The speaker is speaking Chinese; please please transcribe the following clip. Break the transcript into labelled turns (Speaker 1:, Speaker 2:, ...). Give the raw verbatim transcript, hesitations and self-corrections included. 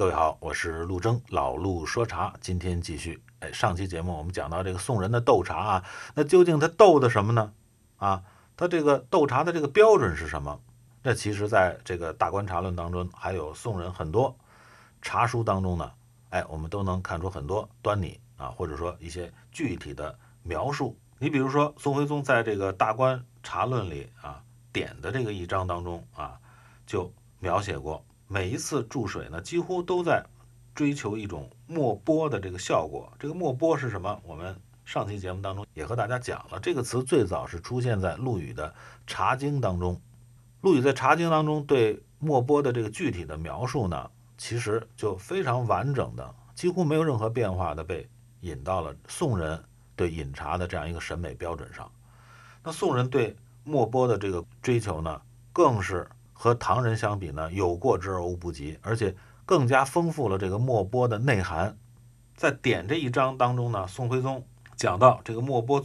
Speaker 1: 各位好，我是陆征，老陆说茶，今天继续。哎，上期节目我们讲到这个宋人的斗茶啊，那究竟他斗的什么呢？啊，他这个斗茶的这个标准是什么？那其实在这个大观茶论当中，还有宋人很多茶书当中呢，哎，我们都能看出很多端倪啊，或者说一些具体的描述。你比如说，宋徽宗在这个大观茶论里啊点的这个一章当中啊，就描写过。每一次注水呢，几乎都在追求一种没波的这个效果。这个没波是什么？我们上期节目当中也和大家讲了，这个词最早是出现在陆羽的《茶经》当中。陆羽在《茶经》当中对没波的这个具体的描述呢，其实就非常完整的，几乎没有任何变化的被引到了宋人对饮茶的这样一个审美标准上。那宋人对没波的这个追求呢，更是和唐人相比呢，有过之而无不及，而且更加丰富了这个没波的内涵。在点这一章当中呢，宋徽宗讲到这个没波